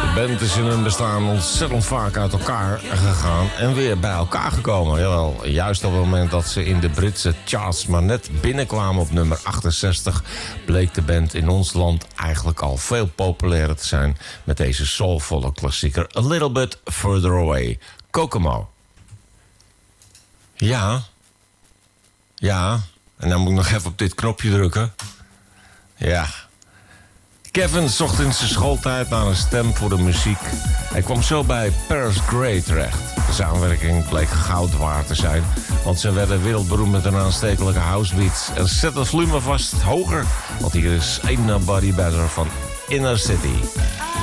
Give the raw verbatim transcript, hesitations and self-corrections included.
De band is in hun bestaan ontzettend vaak uit elkaar gegaan en weer bij elkaar gekomen. Jawel, juist op het moment dat ze in de Britse charts maar net binnenkwamen op nummer achtenzestig... bleek de band in ons land eigenlijk al veel populairder te zijn met deze soulvolle klassieker A Little Bit Further Away. Kokomo. Ja. Ja. En dan moet ik nog even op dit knopje drukken. Ja. Kevin zocht in zijn schooltijd naar een stem voor de muziek. Hij kwam zo bij Paris Grey terecht. De samenwerking bleek goud waard te zijn, want ze werden wereldberoemd met hun aanstekelijke housebeats. En zet het volume vast hoger, want hier is Ain't Nobody Better van Inner City.